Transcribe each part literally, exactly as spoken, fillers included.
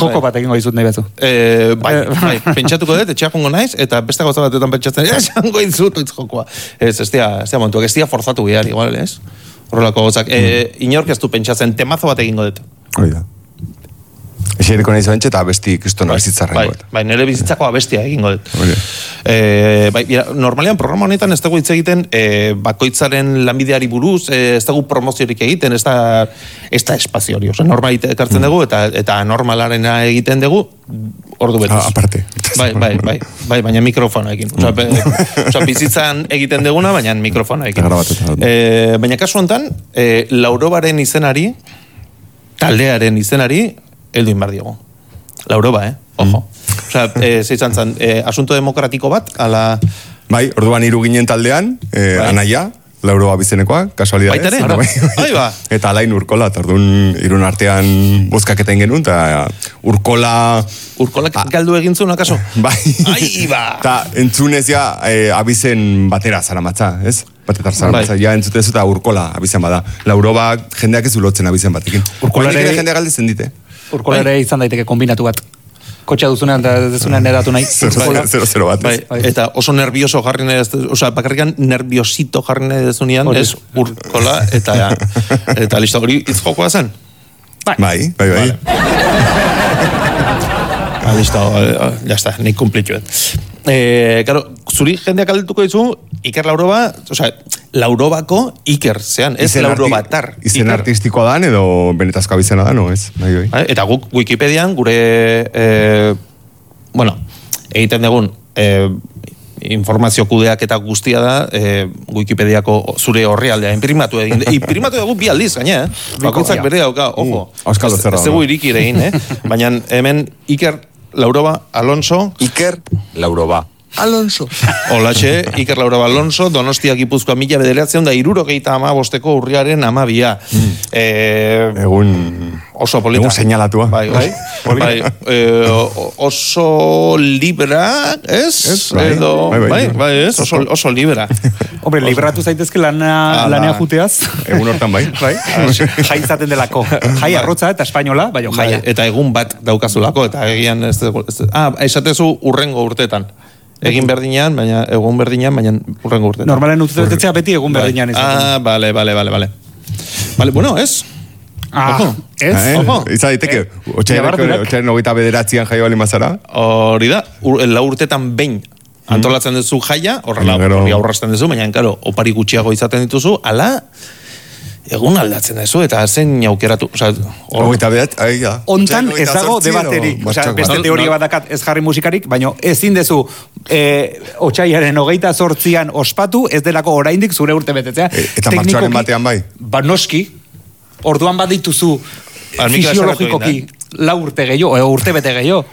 joko bat egingo dizut nahi batzu. Eh, bai, bai, pentsatuko dut, etxeak jongo naiz, eta beste gauza batetan pentsatzen, esango dizut hitz jokoa. Ez, ez dia, ez dia montuak, ez dia forzatu behar, igual, ez? Horrelako gozak. Eh, inork ez du pentsatzen, temazo bat egingo dut. Hori da. Eseriko nahi zantxe eta abesti kriston bai, bizitzarren bai, goet. Bai, nire bizitzako abestia egingo dut. E, bai, mira, normalean programa honetan ez dugu hitz egiten e, bakoitzaren lanbideari buruz, e, ez dugu promoziorik egiten, ez da, ez da espazio hori. Osa, normal ekartzen dugu eta, eta normalarena egiten dugu ordu betuz. Ah, aparte. Bai, bai, bai, bai, baina mikrofonoekin. Osa, be, osa, bizitzan egiten duguna, baina mikrofonoekin. E, baina kasu honetan, e, Laurobaren izenari, taldearen izenari, heldu inbar diogu. Lauroba, eh? Ojo. Mm. Osea, eh, zeitzan zan, eh, asunto demokratiko bat, ala... Bai, orduan hiru ginen taldean, eh, bai. Anaia, Lauroba bizenekoa, kasualidadez. Baitare? Bai, ba. Eta alain Urkola, eta orduan irun artean bozkaketen genuen, eta Urkola... Urkolak galdu egin zuen, akaso? Bai. Ai, ba! Eta entzunez ja, eh, abizen batera zara matza, ez? Batetar zara matza, ja entzutezu eta Urkola abizen bada. Lauroba jendeak ez ulotzen abizen batekin. Urkolare... jendeak galdezen dite. Urkolare bai. Izan daiteke kombinatu bat. Kotxa duzunean eta dezunean edatu nahi. Zero-zero bat. Bai. Eta oso nervioso jarri nahi, oza, bakarrikan nerviosito jarri nahi dezunean, ez Urkola, eta, eta listo, hori izjokoa zen? Bai, bai, bai. bai. Ah, listo, ya está, nik kumplituet. Eh, claro, zuri jendeak aldetuko dizu, Iker Lauroba, o sea, Laurobako Iker, zean, ez Laurobatar. Izen artistikoa dan, edo benetazko abizena da, no, ez? Bai, bai. Eta guk Wikipedian gure, eh, bueno, egiten dugun, eh, informazio kudeak eta guztia da, eh, Wikipediako zure horrialdea, imprimatu egin. Imprimatu dugu bi aldiz, gaina, eh? Bakoitzak bere dauka, ojo. Auskalo zerra. Ez dugu iriki egin, eh? Baina hemen Iker Lauroba Alonso. Iker Lauroba Alonso. Olaxe, Iker Lauroba Alonso, Donostia Gipuzkoa mila bederatzean da irurogeita ama bosteko urriaren amabia. Mm. Eh, egun... Oso polita. Egun seinalatua. Bai, bai. bai eh, oso libra, ez? Ez, bai. Edo, bai, bai, bai, bai, ez? Oso, oso libra. Hombre, libratu zaitezke lana, lanea juteaz. Egun hortan bai. Bai. Jai izaten delako. Jai arrotza eta espainola, bai, jaia. Bai, eta egun bat daukazulako, eta egian ez... ez ah, esatezu urrengo urtetan. Egin berdinean, baina egun berdinean, baina urrengo urtetan. Normalen urtetetzea beti egun berdinean izaten. Ah, bale, bale, bale, bale. Bale, bueno, ez? Ah, ojo. Ez? Eh, ojo. Izan daiteke, otxaiaren hogeita bederatzian jaio bali mazara? Hori da, lau urtetan behin antolatzen duzu jaia, horrela, hori aurrazten duzu, baina, karo, opari gutxiago izaten dituzu, ala... Egun aldatzen dezu, eta zen aukeratu. Hogeita behat, ahi da. Ontan ez dago debaterik. Osea, beste teoria bat dakat ez jarri musikarik, baina ezin dezu eh, otxaiaren hogeita zortzian ospatu, ez delako oraindik zure urte betetzea. E, eta martxoaren batean bai? Ba noski, orduan bat dituzu fisiologikoki lau urte gehiago, e, urte bete gehiago.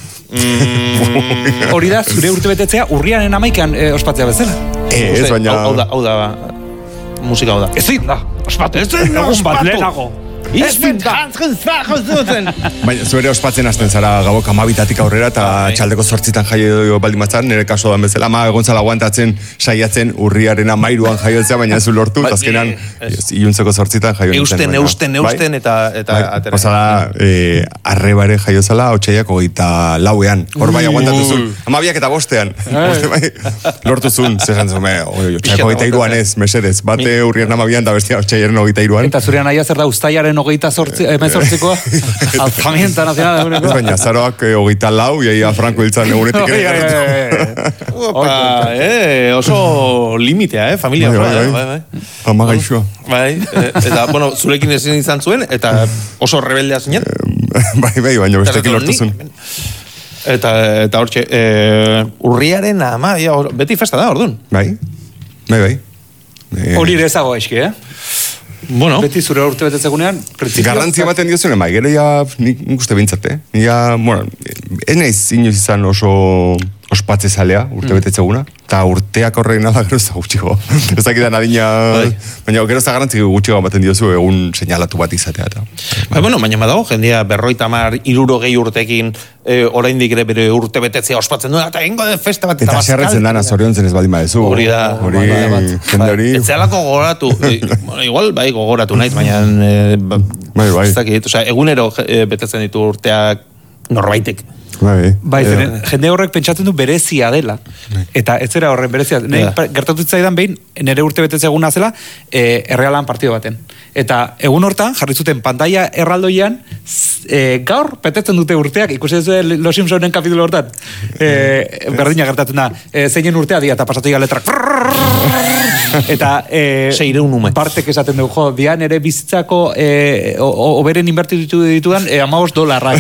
Mm. Hori da, zure urte betetzea urriaren amaikan eh, ospatzea bezala. E, ez baina... Hau da, hau da, musika hau da. Ezin da, ospatu. Ezin da, ospatu. Ezin da. Baina, zuere ospatzen hasten zara gabok amabitatik aurrera, eta txaldeko zortzitan jaio baldin matzaren, nire kaso da bezala, ama egontzala aguantatzen saiatzen urriaren amairuan jaiotzea, baina ez lortu, eta azkenan iluntzeko zortzitan jaio nintzen. Eusten, eusten, eusten, eta atera. Osala, arreba ere jaio zala, otxaiak hogeita lauean. Hor bai aguantatu zuen. Amabiak eta bostean. Lortu zuen, zezan zuen, otxaiak hogeita iruan ez, mesedez. Bate urriaren amabian, da bestia otxaiaren hogeita iruan. Eta zurean aia zer da ustaiaren hogeita emezortzikoa? Alzamienta nazionala eguneko? Ez baina, zaroak hogeita lau, iaia Franco hiltzan egunetik ere. Opa, eh, oso limitea, eh, familia. Bai, bai, bai. Ama gaixoa. Bai, eta, bueno, zurekin ezin izan zuen, eta oso rebeldea zinen. Bai, bai, baina bestekin lortu zuen. Eta, eta hortxe, urriaren ama, beti festa da, orduan. Bai, bai, bai. Hori ere ezago eski, eh? Bueno. Beti zure urte betetzegunean, garrantzia ematen diozune, bai, gero ja, nik uste bintzate. Ja, bueno, ez naiz inoiz izan oso ospatze zalea, urte mm. betetzeguna, eta urteak horrein nada gero ez da gutxigo. Ez dakidan adina, baina gero ez da garrantzik gutxigo ematen diozu egun seinalatu bat izatea. Eta. Ba, bueno, baina badago, jendea berroita mar, iruro gehi urtekin, e, oraindik ere bere urte betetzea ospatzen duen, eta ingo de festa bat. Eta xerretzen dana zoriontzen ez baldin badezu. Hori da. Hori, jende hori. Ez zehalako gogoratu, e, bueno, igual bai gogoratu naiz, baina e, bai, bai. ez dakit, osea, egunero e, betetzen ditu urteak norbaitek. Bai, bai zeren, jende horrek pentsatzen du berezia dela. Eta ez zera horren berezia. Yeah. Gertatu zaidan behin, nire urte betetze eguna zela, e, errealan partido baten. Eta egun hortan, jarri zuten pantalla erraldoian, e, gaur petetzen dute urteak, ikusi ez Los Simpsonen kapitulo hortan. E, berdina gertatzen da, e, zeinen urtea dia, eta pasatu ia letrak. Eta e, partek esaten dugu, jo, dian ere bizitzako e, oberen invertitu ditudan e, amabos dolarrak.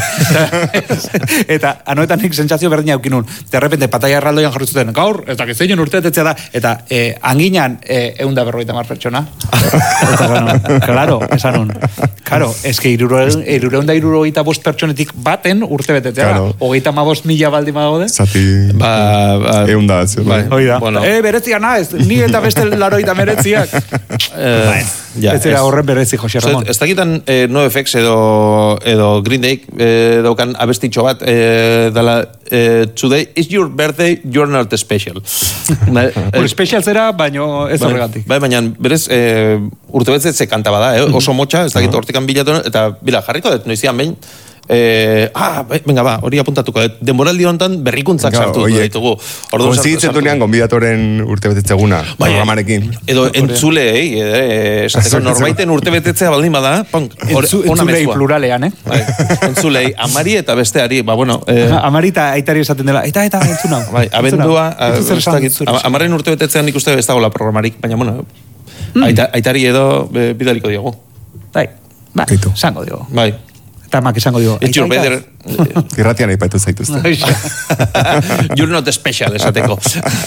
Eta anoetan nik sentsazio berdina eukinun. De repente, pantalla erraldoian jarri zuten, gaur, ez dakit zeinen urteetetzea da, eta e, anginan e, eunda berroita mar pertsona. Eta, bueno, claro, esan un. Claro, ez que irureunda irurogeita bost pertsonetik baten urte betetzea. Claro. Hogeita ma bost mila baldi magode. Zati, ba, ba, eunda. Bai, oida. Bueno. E, berezia naiz, ni eta beste laroita meretziak. Eh, ja, ez era horren berezi, Jose Ramon. Ez dakitan eh, NoFX edo, edo Green Day eh, daukan abestitxo bat eh, dala eh, Today is your birthday, you're not special. Hor special zera, baino ez horregatik. Bai, baina berez eh, urtebetze kanta bada, eh? Oso motxa, ez dakit hortikan bilatu, eta bila, jarriko dut, noizian behin, Eh, ah, venga, ba, hori apuntatuko. Denboraldi honetan berrikuntzak sartu dut ditugu. Konzitzen dunean gonbidatoren urtebetetzeguna, programarekin. Edo entzule, eh, esateko norbaiten urtebetetzea baldin bada, pon, entzulei pluralean, eh? Bai, entzulei, amari eta besteari, ba, bueno. Eh, amari eta aitari esaten dela, eta, eta, entzuna. Bai, abendua, amaren urtebetetzean nik uste ez dagoela programarik, baina, bueno, aita, aitari edo eh, bidaliko diogu. Bai, bai, zango diogu. Bai. Eta mak esango dio. It's your better. Irratian aipatu zaituzte. You're not special, esateko.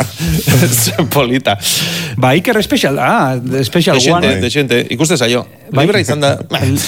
Polita. Ba, Iker special, ah, special de one. De xente, ikuste zaio. Libra izan da.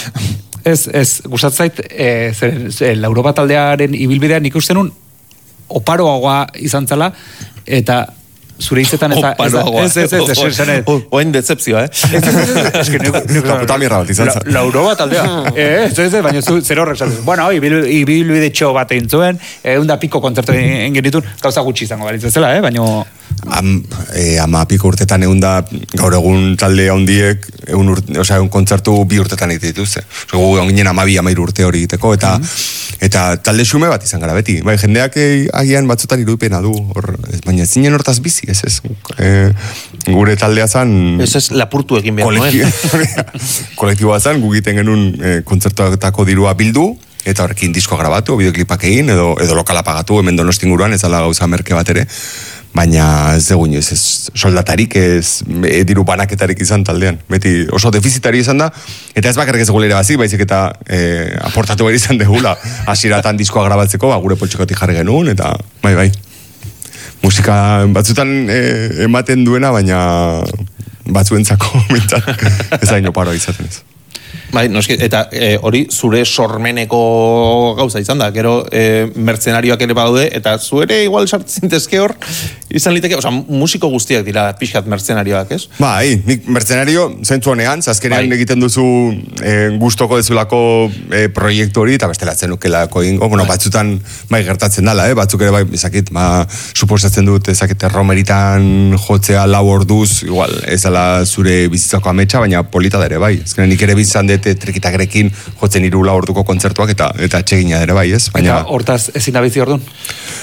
Ez, ez, gustatzait, eh, zer, Europa taldearen ibilbidean ikusten un, oparoagoa izan zala, eta zure hitzetan ez da... Ez, ez, ez, ez, ez, oen decepzioa, eh? Ez, ez, ez, ez, ez, kaputa mirra bat izan zen. Europa taldea. Ez, ez, ez, baina zer horrek zaten. Bueno, ibilbide txo bat egin zuen, egun da piko kontzertu egin genitun, gauza gutxi izango balitz zela, eh? Baina... Am, eh, ama piko urtetan egun da, gaur egun talde handiek, egun, urte, o sea, egun kontzertu bi urtetan egite dituzte. Gu egon ginen amabi, amairu urte hori egiteko, eta, mm-hmm. eta talde xume bat izan gara beti. Bai, jendeak agian batzutan irudipena du, hor, zinen zinen hortaz bizi, ez ez. E, gure taldea zan... Ez ez lapurtu egin behar nuen. Kolektiboa zan, gugiten genuen e, kontzertuetako dirua bildu, eta horrekin diskoa grabatu, bideoklipak egin, edo, edo lokala pagatu, hemen Donostin guruan, ez ala gauza merke bat ere. Baina ez dugu ez, ez soldatarik, ez e, diru banaketarik izan taldean. Beti oso defizitari izan da, eta ez bakarrik ez gulera bazi, baizik eta e, aportatu behar izan degula. Hasieratan diskoa grabatzeko, ba, gure poltsikotik jarri genuen, eta bai, bai. Musika batzutan e, ematen duena, baina batzuentzako mintzak ez da inoparoa izaten ez. Bai, noski, eta e, hori zure sormeneko gauza izan da, gero e, mertzenarioak ere badaude, eta zu ere igual sartzintezke hor, izan liteke, oza, musiko guztiak dira pixkat mertzenarioak, ez? Bai, nik mertzenario zentzu honean, zazkenean bai. Egiten duzu e, gustoko dezulako e, proiektu hori, eta bestelatzen nukelako ingo, bueno, batzutan bai gertatzen dala, eh? Batzuk ere bai, ezakit, ba, suposatzen dut, ezakit, romeritan jotzea lau orduz, igual, ez ala zure bizitzako ametsa, baina polita da ere, bai, ezkenean nik ere bizan dut trikitakerekin jotzen hiru lau orduko kontzertuak eta eta atsegina ere bai, ez? Baina eta hortaz ezin da bizi ordun.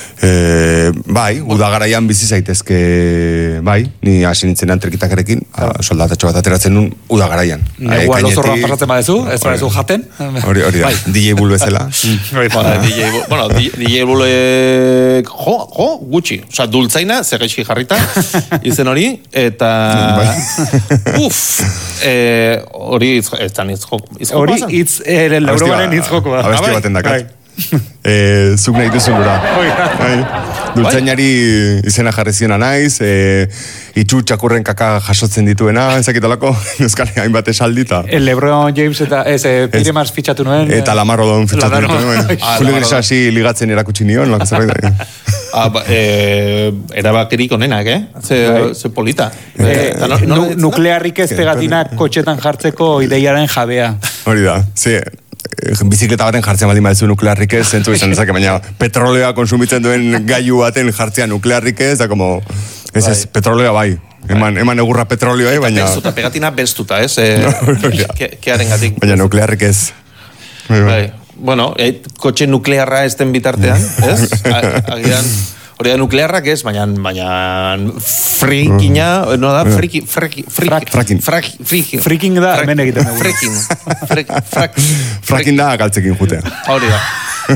Eh, bai, udagaraian bizi zaitezke, bai, ni hasi nintzenan trikitakerekin, soldatatxo bat ateratzen nun udagaraian. Negua lozorroan pasatzen badezu, ez badezu jaten. Hori, hori da, D J Bull bezala. Bueno, D J Bull, jo, jo, gutxi. Osa, dultzaina, zegeixki jarrita, izen hori, eta... Uf, hori izan izjoko. Hori itz, laurobaren izjoko da. Abesti baten dakat. Eh, zuk nahi duzun gura. Dultzainari izena jarri ziena naiz, eh, itxu txakurren kaka jasotzen dituena, ezakitalako, euskal hainbat esaldita. El LeBron James eta ez, eh, Piremars fitxatu nuen. Eta Lamar Odom fitxatu nuen. Julio Grisasi ligatzen erakutsi nion, lako zerbait. Ah, ba, eh, erabakirik onenak, eh? Ze, ze polita. Eh, eh, no, no, nuklearrik ez pegatinak kotxetan jartzeko ideiaren jabea. Hori da, ze... bizikleta baten jartzen baldin badezu nuklearrik ez, zentzu izan dezake, baina petroleoa konsumitzen duen gailu baten jartzea nuklearrik ez, da como, ez ez, petroleoa bai, eman, eman egurra petroleoa, eh, baina... Bestuta, pegatina bestuta, ez? Eh, no, ke, kearen gatik. Baina nuklearrik ez. Bai, bueno, e, kotxe nuklearra ez den bitartean, ez? Agian, hori da nuklearrak ez, baina, baina frikina, no da, friki, friki, friki, Fracking. friki, Freaking da, hemen egiten dugu. Freaking, frek, frak, Fracking da galtzekin jutea. hori da.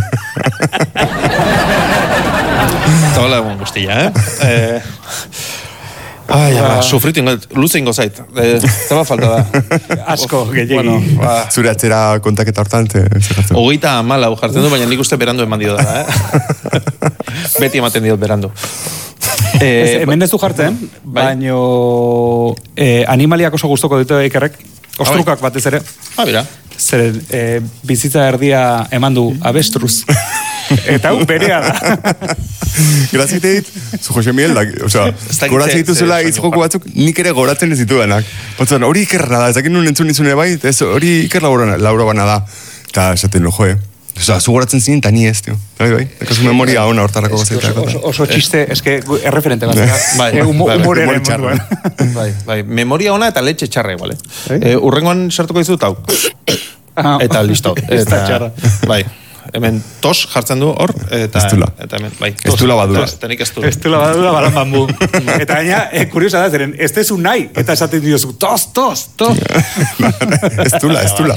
Eta hola egun guztia, eh? eh Ai, ama, sufritu ingo, luze ingo zait. Eh, zaba falta da. Asko, gehiagi. Bueno, ba, Zure atzera kontaketa hortan, ze, ze jartzen. hogeita amala jartzen du, baina nik uste berandu eman dio da, eh? Beti ematen diot berandu. Ez, hemen ez du jartzen, baino eh, animaliak oso gustoko ditu ikerrek, ostrukak batez ere. Ah, bera. Zer, eh, bizitza erdia eman du abestruz. Eta hau berea da. Grazite dit, zu Jose Miguel, da, osea, dakit goratzen ze- dituzela ze- hitz joko batzuk, nik ere goratzen ez ditudanak. Batzuen, hori ikerra da, ez dakit nun entzun izune bai, ez hori iker laura, laura bana da. Eta esaten, no, joe, osea, zu goratzen zinen, eta ni ez, tio. Bai, bai, ekazu memoria ona hortarako Oso, gozaitako. oso, oso txiste, eske gu- erreferente bat. Bai, Eh, humo- bai, bai, humoreren humor txarra. munduan. Bai, bai, memoria ona eta letxe txarra igual, eh? Bai? Eh, urrengoan sartuko dizut hau. Ah. Eta listo. Ez da txarra. Bai. Hemen tos jartzen du hor, eta... Estula. Eta hemen, bai. Estula badura. Tos, Eta nik estula. Ez duela badura balan bambu. Eta gaina, eh, kuriosa da, zeren, ez dezu nahi, eta esaten diozu, tos, tos, tos. Ez dula, ez dula.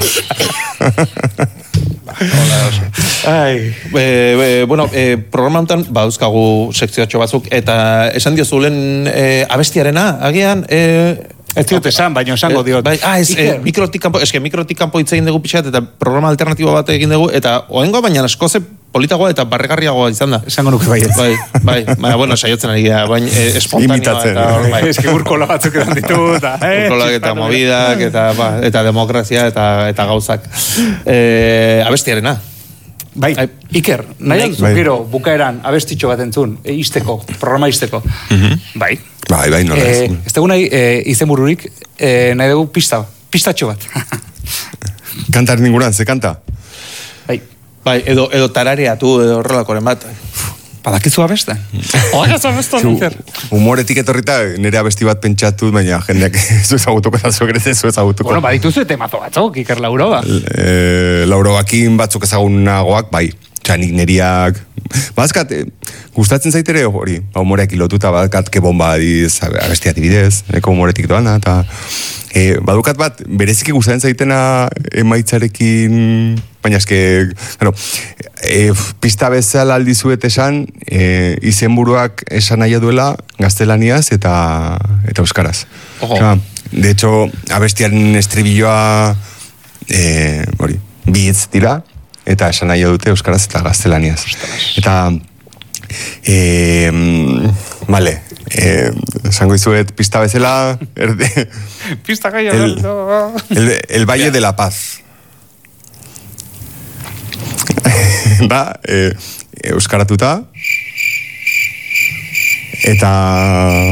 Hola, oso. Ai. E, e, bueno, e, programa honetan badauzkagu sekzioatxo batzuk, eta esan diozulen e, abestiarena, agian... E, Ez diot esan, baina esango diot. Bai, ah, ez, eh, Iker. mikrotik kanpo, eske mikrotik kanpo hitz egin dugu pixat, eta programa alternatibo bat egin dugu, eta oengo, baina askoze politagoa eta barregarriagoa izan da. Esango nuke baiet. Bai, bai, baina, bueno, saiotzen ari gara, baina eh, espontanea Imitatzen, eta hor, bai. Ez que urkola batzuk edan ditu, eta... eh, Urkolak eta txispatu. movidak, eta, ba, eta demokrazia, eta, eta gauzak. Eh, abestiarena. Bai, Ai. Iker, nahi Bai. alzu gero bukaeran abestitxo bat entzun, e, izteko, programa izteko. Bai. Bai, bai, nola ez. Eh, ez dugu nahi eh, izenbururik, eh, nahi dugu pista, pistatxo bat. Kantar ninguran, ze kanta? Bai. Bai, edo, edo tarareatu, edo horrelakoren bat. Badakizu abesta? Oaia zabestu, Zu, Iker. humoretik etorrita, nire abesti bat pentsatu, baina jendeak ez ezagutuko eta zuek ere ez ezagutuko. Bueno, badituzu temazo batzuk, Iker Lauroba. eh, Laurobakin batzuk ezagunagoak, bai. Osea, nik neriak... Bazkat, eh, gustatzen zaitere hori, ba, humoreak ilotuta, badkat, ke bomba adiz, abestia adibidez, eko humoretik doana, eta... Eh, badukat bat, bereziki gustatzen zaitena emaitzarekin... Baina eske, bueno, eh, pista bezala aldizuet esan, eh, izenburuak esan nahi duela gaztelaniaz eta, eta euskaraz. Ojo. Osea, de hecho, abestiaren estribilloa, eh, hori, bi hitz dira, eta esan nahi dute euskaraz eta gaztelaniaz. Eta, eh, vale, eh, esango izuet pista bezala, erde, Pista gaia el, berdo. el, el Valle de la Paz. Da, eh, euskaratuta, eta...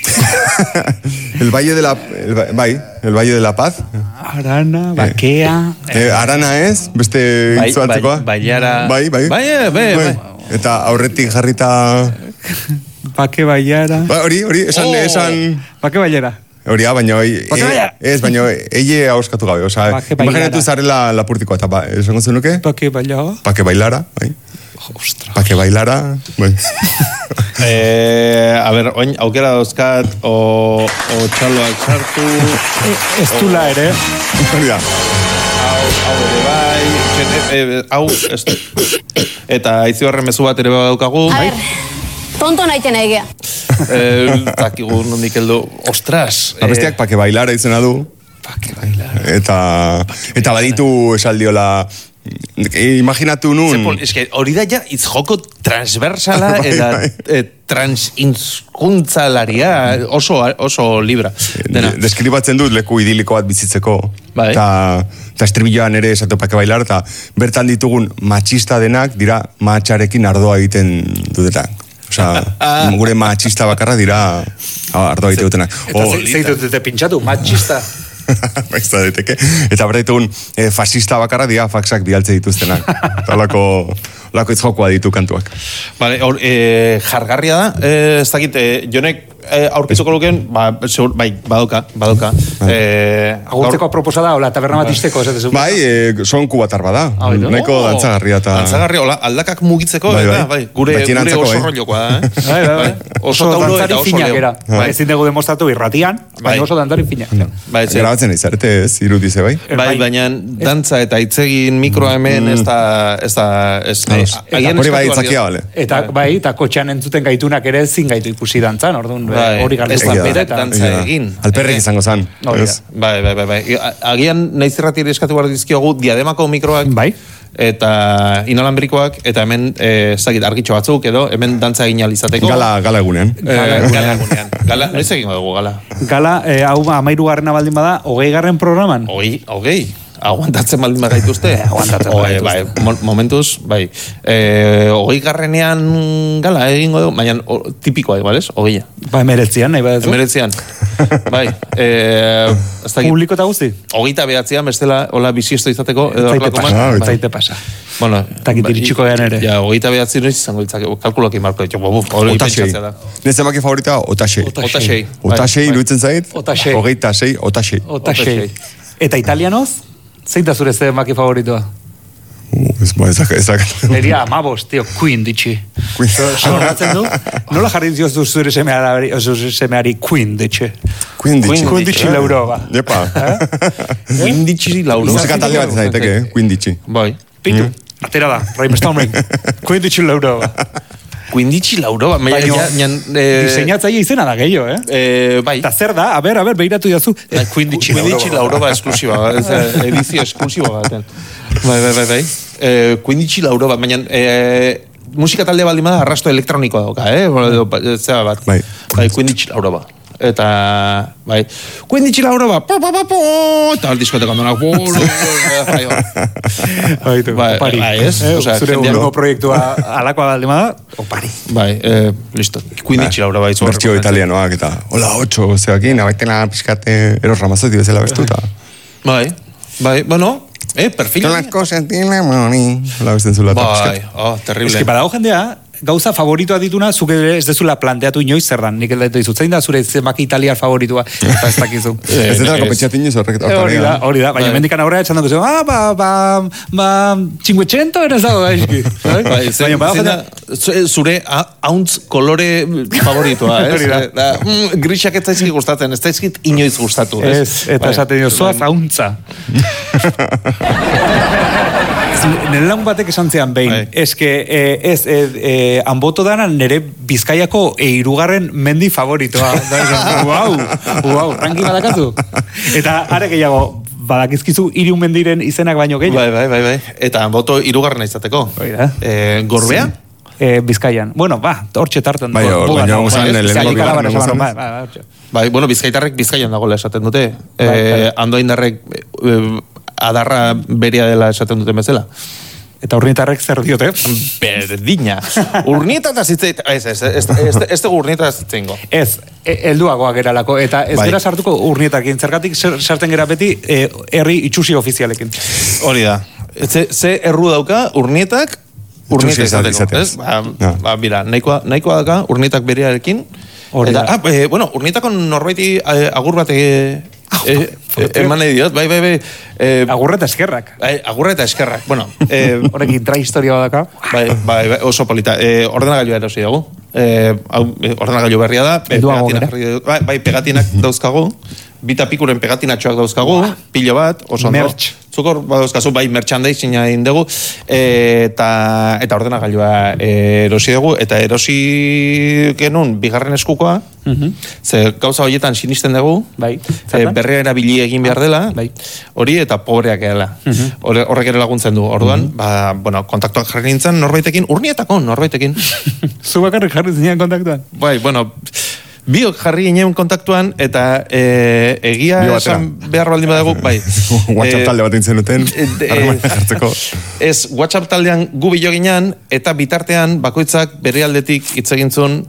el Valle de la... El, ba- bai, el Valle de la Paz. Arana, bakea... Eh, arana ez, beste Bai, hitz batzekoa. bai, bailara- Bai, bai. Bai, eh, bai, bai. Eta aurretik jarrita... Bake baiara... Ba, hori, hori, esan, Oh. esan... Bake baiara. Hori, ah, baina... oi- Bake eh, bailara. Ez, baina eie hauskatu gabe. Osa, Bake bailara. imaginatu zarela lapurtikoa, eta ba, esango zenuke? Bake baiara... Pake bailara, bai. Ostra. Pake bailara, bai. Eh, a ber, oin, aukera dauzkat, o, o txaloak sartu, Ez dula ere... Hori da. hau, hau ere bai, txen, e, e, hau, ez du. Eta aizibarren mezu bat ere badaukagu. A ver, tonto naiten egea. Eh, takigu nondik heldu, ostras. eh, Abestiak pake bailara izena du. Bake bailara... Eta, eta baditu esaldiola... eh, Imaginatu nun... Zepol, eske, hori da ja, itz joko transversala Bai, eta bai. e, transinzkuntzalaria oso, oso libra. Dena. De- Deskribatzen dut leku idiliko bat bizitzeko. Bai. Eta, eta estribilloan ere esatu pake bailar, eta bertan ditugun matxista denak dira matxarekin ardoa egiten dutetan. Osea, gure matxista bakarra dira ardoa egiten dutenak. Eta Oh, ze- zeitu dute pintxatu, matxista. ez da daiteke. Eta berta ditugun eh, fascista bakarra dira faxak bialtze dituztenak. Eta lako, lako itzokoa ditu kantuak. Vale, hor, e, jargarria da, e, ez dakit, e, jonek eh, aurkituko lukeen, ba, seur, bai, badoka, badoka. Eh, Agurtzeko proposa da, hola, taberna bat izteko, esatezu. Bai, eh, son kubatar bada. Nahiko dantzagarria eta... Dantzagarria, hola, aldakak mugitzeko, bai, eta, bai, gure, gure oso rollokoa, eh? Bai, bai, bai. Oso tauro eta oso leo. Ezin dugu demostratu irratian, baina oso dantzari finak. Grabatzen izarte ez, irudize, bai? Bai, baina dantza eta itzegin mikroa hemen, ez da... Ez da... Hori bai itzakia, bale. Eta, bai, eta kotxean entzuten gaitunak ere ezin gaitu ikusi dantzan, orduan, hori gardetan bere eta... Dantza egin. Alperrik izango zan. Bai, bai, bai, bai. Agian naiz irratira eskatu behar dizkiogu diademako mikroak. Bai. Eta inalambrikoak, eta hemen, ez dakit, argitxo batzuk, edo, hemen dantza egin alizateko. Gala, gala egunean. Gala egunean. Gala, noiz egingo dugu, gala? Gala, hau amairu garrena baldin bada, hogei garren programan. Hogei, hogei. Aguantatzen baldin bat gaituzte. Aguantatzen bat gaituzte. Bai, momentuz, bai. Hogei garrenean gala egingo dugu, baina tipikoa, igual, ez? Hogeia. Ba, emeretzian, nahi bat ez? Emeretzian. Bai. Publiko eta guzti? Hogeita behatzean, bestela, hola, bisiesto izateko. Zaite pasa, zaite pasa. Bueno, takit iritsiko ean ere. Ja, hogeita behatzi noiz izango ditzake, kalkuloki marko ditu. Otasei. Nez emaki favorita, Otasei. Otasei. Otasei, iruditzen zait? Otasei. Hogeita sei, Otasei. Otasei. Eta italianoz? Zein da zure zede maki favoritoa? Ez ba, ezak, ezak. Neria, amabos, tío, Queen ditxi. Sonoratzen du? Nola jarri diozu zure semeari, zure semeari Queen ditxi? Queen ditxi. Queen ditxi lauroba. Jepa. Queen ditxi lauroba. Musika talde bat zaiteke, Queen ditxi. Bai. Pitu, atera da, Raim Storming. Queen ditxi lauroba. Quinditxi lauroba. Diseinatzaile izena da gehiago, eh? Bai. Eta zer da, a ber, a ber, behiratu jazu. Quinditxi lauroba esklusiba, edizio esklusiba baten. Bai, bai, bai, bai. Quinditxi lauroba, baina musika talde baldin bada arrasto elektronikoa dauka, eh? Zeba bat. Bai. Bai, Quinditxi lauroba. Eta, bai, Quinditxi lauroba, pa, pa, pa, pa, eta al diskoteko andonak, bai, opari. Bai, ez? Zure urgo proiektua alakoa baldin bada, opari. Bai, listo. Quinditxi lauroba itzu. Bertio italianoak eta, hola, otxo, zeakin, abaitena pixkate eros ramazoti bezala bestuta. Bai, bai, bueno, eh, perfil. Tonas cosas tiene moni. Hola, besten zula. Bai, oh, terrible. Eski, badago jendea, gauza favoritoa dituna, zuke ez dezula planteatu inoiz zer dan, nik eldatu dizut, zein da zure zemaki italiar favoritua, eta ez dakizu. Ez dara kompetxatin ez horrek. Hori da, hori da, baina mendikan aurrera etxan dugu, ah, ba, ba, ba, cinquecento eres dago, gaizki. Baina, baina, zure hauntz kolore favoritua, ez? Grisak ez daizkit gustatzen, ez daizkit inoiz gustatu, ez? Ez, eta esaten dio, zoaz hauntza. Nire lagun batek esan zean behin, eske, ez, hanboto dana nire Bizkaiako eirugarren mendi favoritoa. Uau, uau, ranki badakatu. Eta are gehiago, badakizkizu hiru mendiren izenak baino gehiago. Bai, bai, bai, bai. Eta hanboto hirugarrena izateko. Gorbea? Bizkaian. Bueno, ba, hortxe tartan. Bai, baina guzan, bai, bueno, Bizkaitarrek Bizkaian dagoela esaten dute. Andoaindarrek adarra beria dela esaten duten bezala. Eta urnietarrek zer diote? Berdina. Urnieta eta zitzeit... Ez, ez, ez, ez dugu urnieta zitzeingo. Ez, helduagoa geralako. Eta ez gera sartuko urnietakin. Zergatik sarten gera beti herri itxusi ofizialekin. Hori da. Ze erru dauka urnietak urnieta izateko. Ba, bira, nahikoa dauka urnietak berearekin. Hori da. Ah, bueno, urnietako norbaiti agur bat eman nahi diot, bai, bai, bai. Agurra eta eskerrak. Agurra eta eskerrak, bueno. Horrekin tra historia badaka. Bai, bai, oso polita. Ordenagailua erosi dugu. Ordenagailu berria da. Bai, pegatinak dauzkagu. Bita pikuren pegatinatxoak dauzkagu. Pilo bat, oso ondo. Merch. Zukor, dauzkazu, bai, merchandising egin dugu. Eta ordenagailua erosi dugu. Eta erosi genuen bigarren eskukoa. Ze gauza horietan sinisten dugu. Bai. Berrea erabili egin behar dela. Hori eta pobreak edela. Horrek ere laguntzen du. Orduan, ba, bueno, kontaktuak jarri nintzen norbaitekin, urnietako norbaitekin. Zu bakarrik jarri zinean kontaktuan? Bai, bueno, biok jarri ginen kontaktuan, eta egia esan behar baldin badago, bai. WhatsApp talde bat intzen duten, harreman jartzeko. Ez, WhatsApp taldean gu bilo ginen, eta bitartean bakoitzak bere aldetik hitz egin zuen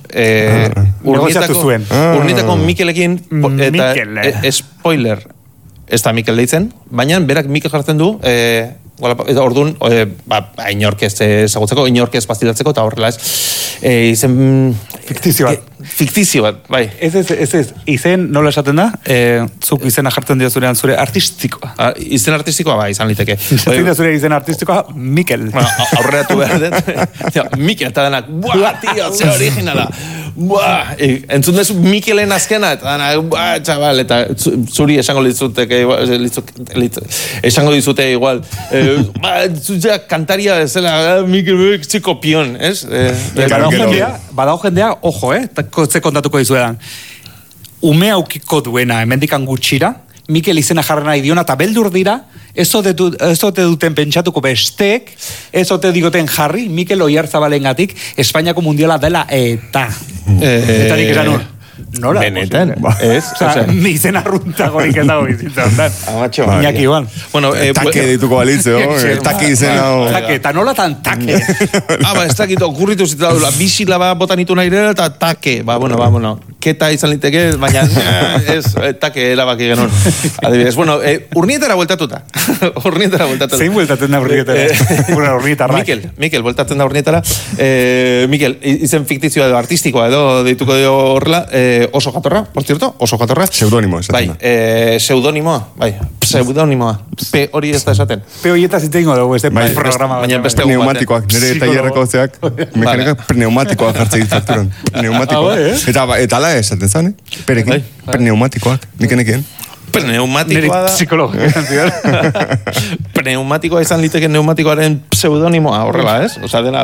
urnietako Mikelekin, eta spoiler, ez da Mikel deitzen, baina berak Mikel jartzen du, eta orduan, inork ez ezagutzeko, inork ez pastilatzeko, eta horrela ez, izen... Fiktizio bat. Fiktizio bat, bai. Ez, ez, ez, ez, izen nola esaten da, e, zuk izena jartzen dira zurean zure artistikoa. A, izen artistikoa, bai, izan liteke. Izen da zure izen artistikoa, Mikel. Bueno, aurreratu behar dut. Mikel, eta denak, buah, tio, ze originala. Buah, e, entzun dezu Mikelen azkena, eta denak, buah, txabal, eta zuri esango litzuteke, esango dizute igual, e, ba, zutzea kantaria zela, Mikel Beek txiko pion, ez? E, Badao jendea, badao jendea, ojo, eh, ze kontatuko dizuetan. Ume aukiko duena, hemendikan gutxira, Mikel izena jarra nahi diona, eta beldur dira, ez ote duten pentsatuko besteek, ez ote digoten jarri, Mikel Oiartzabalengatik Espainiako mundiala dela eta. Eta nik esan hor. Nola? Benetan, ez? Osa, mi izen arruntagorik ez dago bizitzan. Amatxo. Iñaki igual. Bueno, eh, take dituko balitzeo, take izena. Take, eta nola tan take. Ah, ba, ez dakit, okurritu zitadula, bisila ba botanitu nahi dela, eta take, ba, bueno, ba, bueno, keta izan liteke, baina ez, take erabaki genuen. Adibidez, bueno, eh, urnietara bueltatuta. Urnietara bueltatuta. Zein bueltatzen da urnietara? Una urnietarra. Mikel, Mikel, bueltatzen da urnietara. Eh, Mikel, izen fiktizioa edo artistikoa edo deituko dio horrela, eh, oso jatorra, por cierto, oso jatorra. Pseudonimo esaten bai, da. Eh, pseudonimoa, bai, pseudonimoa. P hori ez da esaten. P horietaz iteingo dugu, este bai, programa. Baina beste egun pneumatikoak, nire tailerreko zeak, mekanikak pneumatikoak jartzen dituzturan. Pneumatikoak. Eta, eta ala esaten zan, eh? Perekin, pneumatikoak, nik enekien. Pneumatikoa da. Psikologia. Pneumatikoa izan liteke neumatikoaren pseudonimoa, horrela, ez? Osa, dena...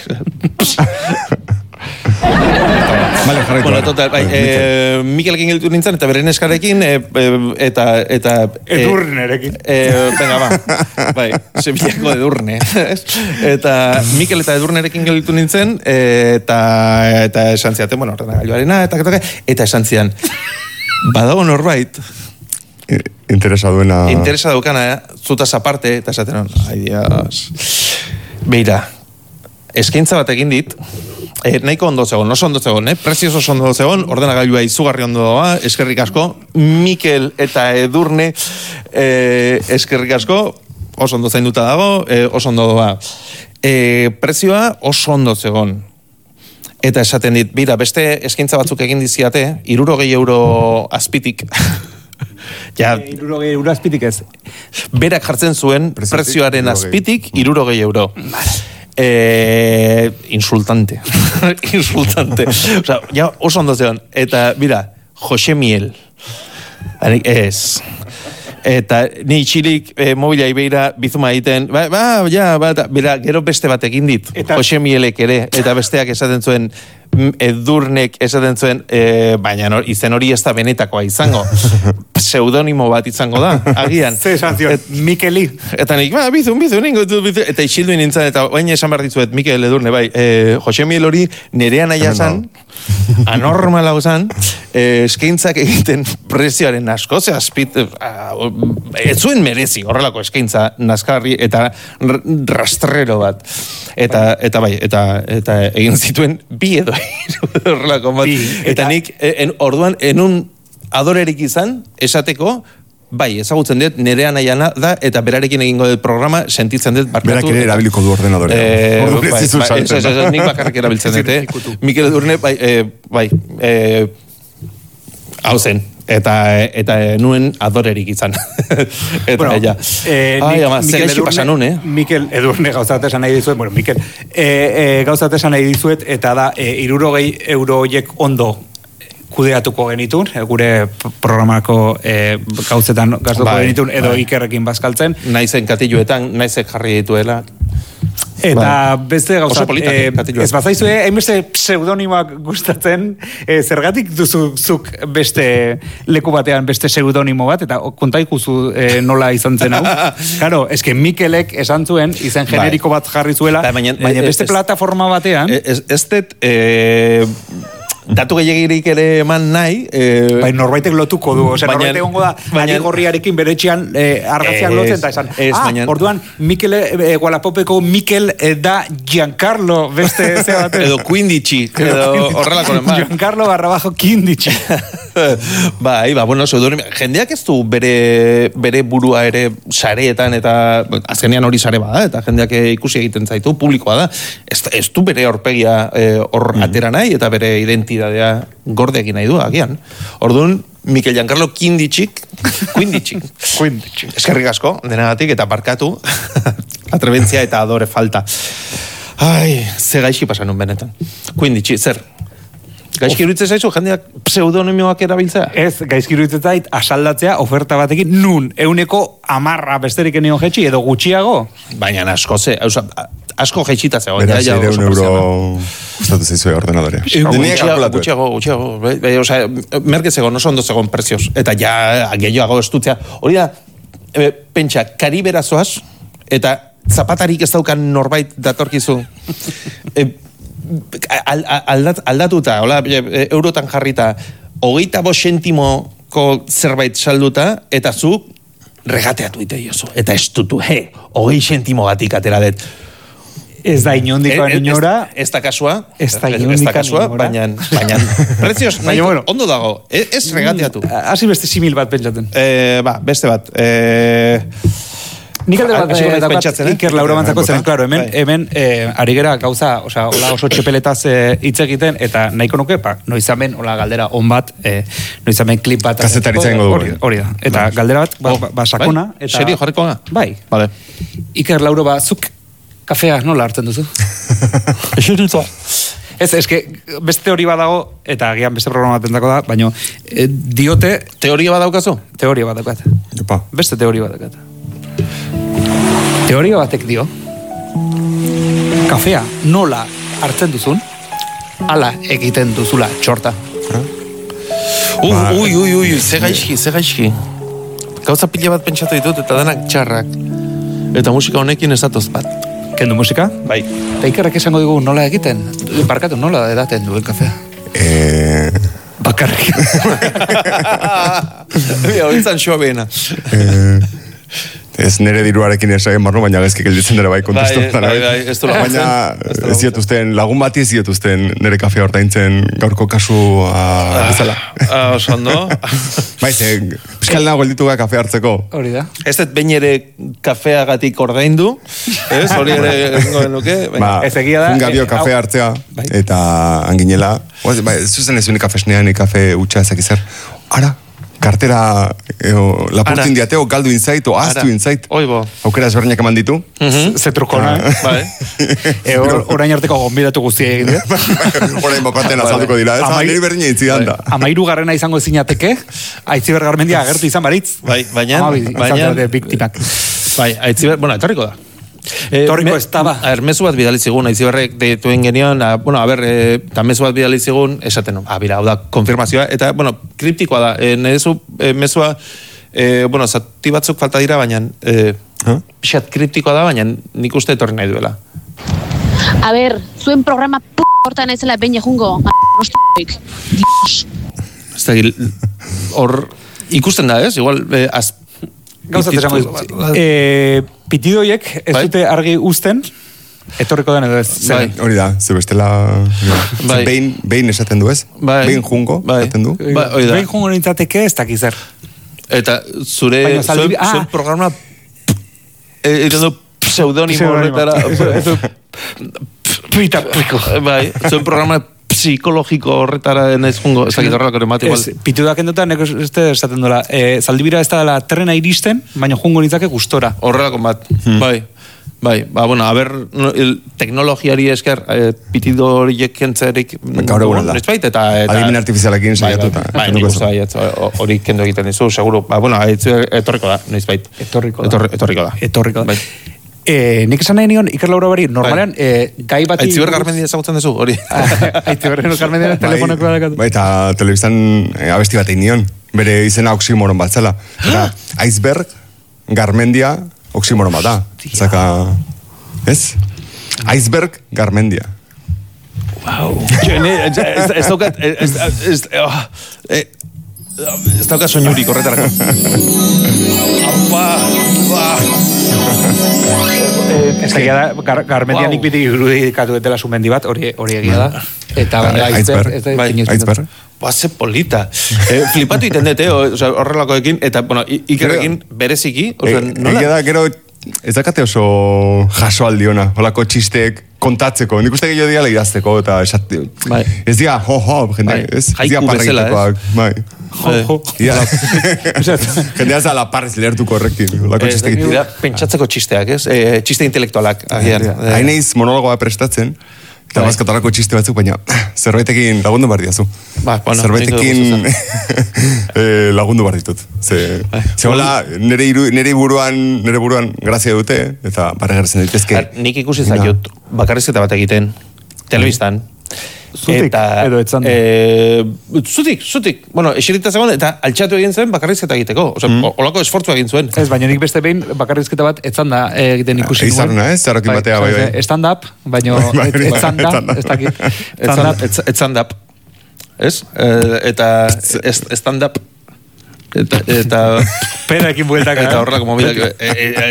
Vale, jarraitu. Bueno, total, bai, eh, Mikelekin gelditu nintzen, eta beren eskarekin, eh, eta... eta eh, Edurnerekin. Eh, venga, ba, bai, Sevillako Edurne. Eta Mikel eta Edurnerekin gelditu nintzen, eh, eta, eta esan ziaten, bueno, ordenagailuarena, eta, eta, eta esan zian, badago norbait, interesa duena... Interesa daukana, eh? Zutaz aparte, eta esaten, ai dios, beira, eskaintza bat egin dit, eh, nahiko ondo zegoen, oso ondo zegoen, eh? Prezioz oso ondo zegoen, ordenagailua izugarri ondo doa, eskerrik asko, Mikel eta Edurne, eh, eskerrik asko, oso ondo zainduta dago, eh, oso ondo doa. Eh, prezioa oso ondo zegoen. Eta esaten dit, bira, beste eskaintza batzuk egin diziate, hirurogei euro azpitik, ja, hirurogei euro azpitik ez. Berak jartzen zuen prezioaren azpitik hirurogei euro. Eh, insultante. Insultante. O sea, ja oso ondo zeon. Eta, mira, Jose Miel. Ez. Eta ni txirik eh, mobila ibeira bizuma egiten, ba, ba, ja, ba, bera, gero beste bat egin dit, eta... Jose Mielek ere, eta besteak esaten zuen, Edurnek esaten zuen, e, baina no, izen hori ez da benetakoa izango. Pseudonimo bat izango da, agian. Ze esan zion, Mikeli. Eta nik, ba, bizu, bizu, ningo, bizu, eta isildu nintzen, eta oain esan behar dizuet, Mikel Edurne, bai, e, Jose Miel hori nerean aia zan, anormala zan, e, eskaintzak egiten prezioaren asko, ze azpit, ez zuen merezi horrelako eskaintza nazkarri eta rastrero bat. Eta, eta bai, eta, eta egin zituen bi edo horrelako bat. Eta nik, en, orduan, enun adorerik izan, esateko, bai, ezagutzen dut, nerean aiana da, eta berarekin egingo dut programa, sentitzen dut barkatu. Berak ere erabiliko du ordenadorea. Eh, bai, bai, ez, ez, ez, nik bakarrik erabiltzen dut, eh? Mikel Edurne, bai, eh, bai, eh, hau zen. Eta, eta nuen adorerik izan. Eta, bueno, ja. Eh, ai, ama, zer gaixo pasan nun, eh? Mikel Edurne gauzat esan nahi dizuet, bueno, Mikel, eh, eh, gauzat esan nahi dizuet, eta da, eh, hirurogei euro horiek ondo kudeatuko genitun, gure programako eh, gauzetan gaztuko bai, genitun, edo bai. Ikerrekin bazkaltzen. Naizen katiluetan, naizek jarri dituela. Eta bai. Beste gauzat, politak, eh, ez bazaizue, hainbeste pseudonimoak gustatzen, eh, zergatik duzuk beste leku batean beste pseudonimo bat, eta kontaikuzu eh, nola izan zen hau. Claro, eske Mikelek esan zuen, izen generiko bat jarri zuela, bai, baina, baina beste es, plataforma batean... Ez ez eh, datu gehiagirik ere eman nahi... Eh, bai, norbaitek lotuko du. Ose, norbaitek ongo da, ari gorriarekin bere etxean eh, argaziak lotzen, eta esan, es, ah, baina, orduan, Mikel, eh, Gualapopeko Mikel eh, da Giancarlo, beste ze bat. Edo Quindici, edo horrelako. Giancarlo barra bajo Quindici. Bai, ba, bueno, pseudonimia, jendeak ez du bere, bere burua ere sareetan eta azkenean hori sare bada, eta jendeak ikusi egiten zaitu, publikoa da. Ez, ez du bere horpegia hor mm. atera nahi, eta bere identidadea gorde egin nahi du, agian. Orduan, Mikel Giancarlo Quinditxik, Quinditxik, Quinditxik. Eskerrik asko, denagatik, eta barkatu, atrebentzia eta adore falta. Ai, ze gaixi pasan un benetan. Quinditxik, zer? Gaizki iruditzen zaizu, jendeak pseudonimioak erabiltzea? Ez, gaizki iruditzen zait, asaldatzea oferta batekin, nun, euneko amarra besterik enio jetxi, edo gutxiago? Baina asko ze, hauza, asko jetxita zego. Beraz, ere un euro gustatu zaizue ordenadore. Gutxiago, gutxiago, oza, merke zegoen, oso ondo zegoen prezioz, eta ja, gehiago estutzea. Hori da, e, pentsa, karibera zoaz, eta zapatarik ez daukan norbait datorkizu, e, Aldat, aldatuta, hola, eurotan jarrita, hogeita bost sentimoko zerbait salduta, eta zu regateatu ite jozu. Eta estutu, he, hogei sentimo batik atera dut. Ez da inondikoan inora. Ez da kasua. Ez da inondikoan inora. Baina, baina, prezioz, nahi, bueno, ondo dago. Ez regateatu. Hasi beste simil bat pentsaten. Eh, ba, beste bat. Eh... Nik alde bat eh, dakat, Iker Laura Mantzako zen, klaro, hemen, hemen eh, ari gera gauza, oza, hola oso txepeletaz eh, hitz egiten, eta nahiko nuke, pa, noizamen, hola galdera on bat, eh, noizamen klip bat. Kazetaritza ingo hori, hori da. Eta bai. Galdera bat, ba, ba, ba sakona. Bai? Eta, serio jarriko da? Bai. Vale. Iker Laura, ba, zuk kafea nola hartzen duzu? Eseritza. Ez, eske, beste teoria badago, eta agian beste programa batentako da, baina eh, diote... Teoria badaukazu? Teoria badaukat. Jopa. Beste teoria badaukat. Teoria batek dio, kafea nola hartzen duzun, ala egiten duzula txorta. Ui, ui, ui, ui, ze gaizki, ze gaizki. Gauza pila bat pentsatu ditut, eta danak txarrak. Eta musika honekin ez datoz bat. Kendu musika? Bai. Eta Ikerrek esango digu nola egiten, barkatu nola edaten duen kafea. Eh... Bakarrik. Bia, hori zan xoa behena. Eh... Ez nere diruarekin esagen barno, baina gezki gelditzen dara bai kontestu. Bai, bai, bai, ez du baina ez ziotuzten, lagun bati ez ziotuzten nere kafea hortaintzen gaurko kasua bezala. Ah, oso ondo. Bai, ze, piskal nago gelditu gara kafea hartzeko. Hori da. Ez dut behin ere kafeagatik ordaindu, ez, hori ere egingoen nuke. Ba, ez egia da. Fungabio kafea hartzea, eta anginela. Ba, ez zuzen ez unik kafesnean, nik kafe utxa ezakizer. Ara, kartera lapurtin diateo, galdu inzait, o aztu inzait. Oibo. Aukera ezberdinak eman ditu. Zetrukona. Bai. Orain arteko gombidatu guztia egin dira. Orain bokaten azalduko dira. Ez niri berdina itzidan da. Amairu garrena izango ezinateke, Aitziber Garmendia agertu izan baritz. Bai, baina. Baina. Biktimak. Bai, Aitziber, bueno, etorriko da. Torriko ez taba. A ver, mezu bat bidalizigun, Aitziberrek deituen genion, bueno, a ver, eta mezu bat bidalizigun, esaten, ah, bira, hau da, konfirmazioa, eta, bueno, kriptikoa da, e, nezu, e, mezua, e, bueno, zati batzuk falta dira, baina, e, huh? Pixat kriptikoa da, baina nik uste etorri nahi duela. A ver, zuen programa p*** hortan ezela behin egungo, nostik, dios. Ez da, hor, ikusten da, ez? Igual, e, az, Gauza te esango eh, pitidoiek ez bai? Dute argi uzten etorriko den edo ez. Bai. Hori da, ze bestela bai. behin, behin esaten du ez? Bai. Behin jungo bai. esaten du? Bai, behin jungo nintzateke ez dakizer. Eta zure Baina, zuen, ah. zuen programa egiten du pseudonimo horretara. Pita piko. Bai, zuen programa psikologiko horretara naiz jungo, ez dakit horrelako ematik igual. Pitu dakenduta, neko este esaten dola, e, zaldibira ez da dela trena iristen, baina jungo nintzake gustora. Horrelako bat, hmm. bai. Bai, ba, bueno, a ber, no, el, teknologiari esker, eh, pitido horiek kentzerik... Gaur egun alda. Eta... Adimen artifizialekin saiatuta. Bai, nik uste baiet, hori kendo egiten dizu, seguro. Ba, bueno, etorriko da, noiz bait. Etorriko da. Etorriko da. Etorriko da. Eh, nik esan nahi nion, Iker Laura bari, normalean, eh, gai bati... Aitziber Garmendia ezagutzen duzu, hori. Aitziber Garmendia telefonako barakatu. Bai, eta telebistan eh, abesti bat egin nion, bere izena oksimoron bat zela. Eta Iceberg, Garmendia, oksimoron bat da. Zaka, ez? Iceberg, Garmendia. Wow. Ez daukat, ez daukat soinurik horretarako. Apa, apa. Ez egia da, gar, Garmendia nik bitik irudikatu etela sumendi bat, hori egia da. Eta Iceberg, Iceberg. Ba, ze polita. Eh, flipatu iten dut, eh, oza, horrelakoekin, eta, bueno, Ikerrekin bereziki, oza, e, nola? Egia da, gero, ez dakate oso jaso aldiona, holako txisteek kontatzeko, nik uste gehiago diala idazteko, eta esat, bai. ez dia, jo, jo, jende, bai. ez, ez dia Haiku bezala, parreitekoak, bai. Jo, jo. Jendea zala parrez lehertuko horrekin, holako txisteek. Dira, pentsatzeko txisteak, ez? E, txiste intelektualak, agian. Hain eiz monologoa prestatzen, eta bai. bazkatarako txiste batzuk, baina zerbaitekin lagundu behar diazu. Ba, bueno, zerbaitekin eh, lagundu behar ditut. Ze, bai. ze hola, nire, iru, nire buruan, nire buruan grazia dute, eta barra gertzen daitezke. Nik ikusi zaitut, bakarrizketa bat egiten, telebistan. Zutik, eta, edo etzanda? E, zutik, zutik. Bueno, esirita zegoen, eta altxatu egin zuen bakarrizketa egiteko. Osa, mm. olako esfortzua egin zuen. Ez, baina nik beste behin bakarrizketa bat etzanda egiten ikusi nuen. Izaruna, ez? Zarrokin batea, bai, bai. Stand-up, baina etzanda, ez dakit. Stand-up. Ez? Eta stand-up. Eta, eta penaekin bueltak eta horrelako mobidak ez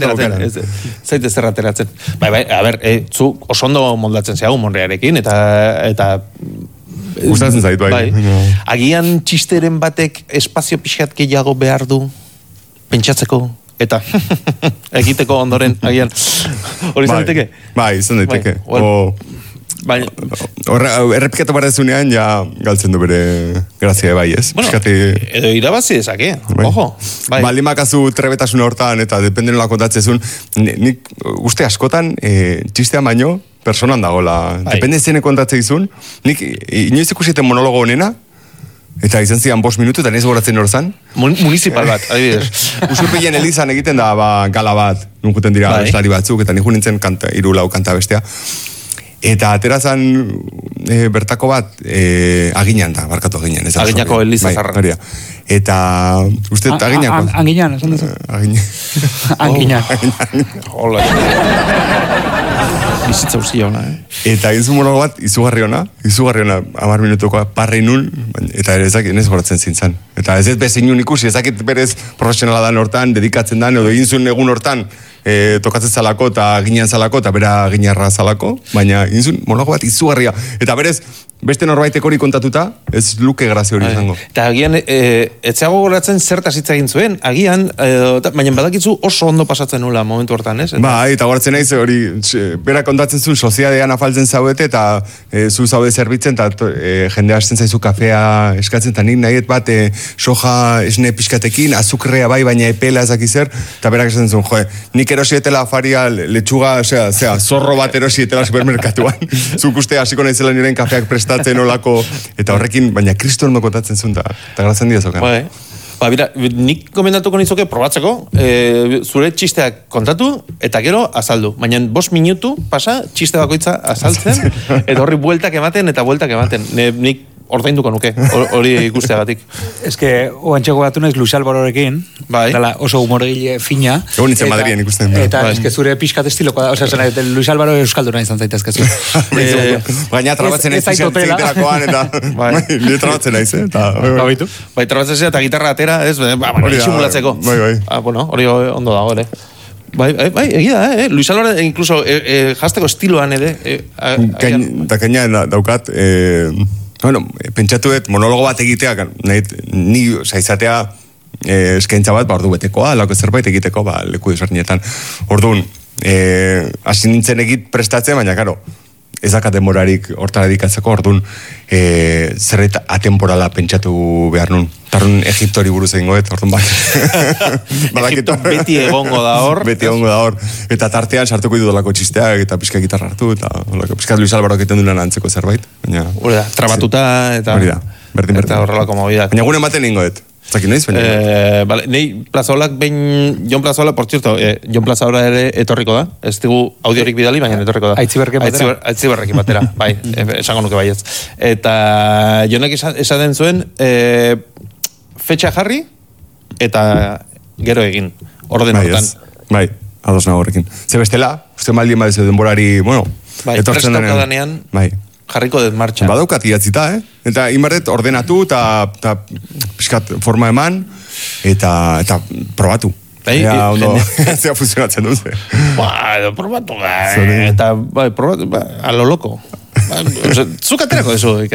zaite zer ateratzen. Bai, bai, a ber, zu oso ondo moldatzen zeagu Monrearekin eta eta gustatzen zait, bai. Agian txisteren batek espazio pixkat gehiago behar du pentsatzeko eta egiteko ondoren agian hori izan daiteke? Bai, izan daiteke. Baina... Errepikatu barrezunean, ja galtzen du bere grazia bai, ez? Bueno, edo irabazi dezake, ojo. Baldin makazu trebetasuna hortan, eta depende nola kontatzezun, nik uste askotan, txistea baino, personan dagoela. Depende zene kontatze izun, nik inoiz ikusiten monologo honena, eta izan zian bost minutu, eta nez goratzen horzan. Municipal bat, adibidez. Usurpillen elizan egiten da, ba, gala bat, nunkuten dira, eslari batzuk, eta nik nintzen kanta, iru lau kanta bestea. Eta aterazan e, bertako bat e, aginan da, barkatu aginan. Aginako Eliza Zarra. Eta, uste, aginako? Aginan, esan duzu. Aginan. Hola. Bizitza urzia hona, eh? Eta egin zuen monologo bat, izugarri hona, izugarri hona, amar minutukoa, parre nun, eta ezak, enez goratzen zintzen. Eta ez ez bezin nun ikusi, ezakit berez profesionala dan hortan, dedikatzen dan, edo egin zuen egun hortan, E, tokatzen zalako eta ginean zalako eta bera ginarra zalako, baina inzun monologo bat izugarria. Eta berez, beste norbaitek hori kontatuta, ez luke grazia hori izango. Eta agian, e, etzeago goratzen zertaz hitz egin zuen, agian, e, baina badakitzu oso ondo pasatzen nula momentu hortan, ez? Ba, eta goratzen naiz hori, bera kontatzen zuen soziadean afaltzen zaudete, eta e, zu zaude zerbitzen, eta e, jende hasten zaizu kafea eskatzen, eta nik nahiet bat, e, soja esne pixkatekin, azukrea bai, baina epela ezakizer, eta berak esaten zuen, joe, nik erosietela afaria letxuga, osea, zera, zorro bat erosietela supermerkatuan. Zuk uste hasiko naizela niren kafeak prestatzen olako, eta horrekin, baina kriston ondo kontatzen zuen, eta gratzen dira zokan. Bai. Ba, bira, nik komendatuko nizuke probatzeko, e, zure txisteak kontatu, eta gero azaldu. Baina bost minutu pasa, txiste bakoitza azaltzen, eta horri bueltak ematen, eta bueltak ematen. Ne, nik ordainduko nuke, hori ikusteagatik. Ez que, oantxeko batu naiz Luis Alvarorekin, bai. Dala oso humoregile fina. Egon nintzen Madrien ikusten. Eta bai. Ez que zure pixkat estiloko da, osea, zena, Luis Alvaro euskalduna izan zaitezkezu. Baina trabatzen naiz egiterakoan, eta nire trabatzen naiz, eta... Bai, trabatzen zera eta gitarra atera, ez, ba, simulatzeko. Bai, bai. Ah, bueno, hori ondo dago, ere. Bai, bai, bai, egia da, eh? Luis Álvarez, incluso, eh, eh, jazteko estiloan, ere. Eh, Eta kaina daukat, eh, bueno, pentsatuet monologo bat egiteak, nahi, ni, oza, izatea, eh, eskaintza bat, ba, ordu betekoa, lako zerbait egiteko, ba, leku desberdinetan. Orduan, eh, hasi nintzen egit prestatzen, baina, karo, ez dakat demorarik hortara dedikatzeko, orduan, eh, zerret atemporala pentsatu behar nun. Tarun Egiptori buruz egingo, et, orduan bat. Egipto beti egongo da hor. Beti egongo da hor. Eta tartean sartuko ditu dolako txisteak, eta pixka gitarra hartu, eta pixka Luis Álvaro egiten duenan antzeko zerbait. Hori da, trabatuta, eta... Hori da, berdin, berdin. Eta horrelako mobidak. Baina gure ematen egingo, et. Zaki noiz, baina? Eh, vale, nei, Plazaolak behin, Jon Plazaola, por cierto, eh, Jon Plazaola ere etorriko da, ez digu audiorik bidali, baina etorriko da. Aitziberrekin batera. Aitziberrekin batera, bai, esango nuke baietz. Eta Jonek esaten zuen, eh, fetxa jarri, eta gero egin, orden hortan. Bai, ados nago horrekin. Ze bestela, uste maldien badezu denborari, bueno, bai, etortzen denean. Bai, jarriko dut martxan. Badaukat idatzita, eh? Eta inbarret ordenatu eta pixkat forma eman eta, eta probatu. Bai, Ea, ondo, zea funtzionatzen duz. Ba, edo probatu, ba, eta, bai, probatu, ba, a lo loko. Ba, zuk aterako dezu, Iker.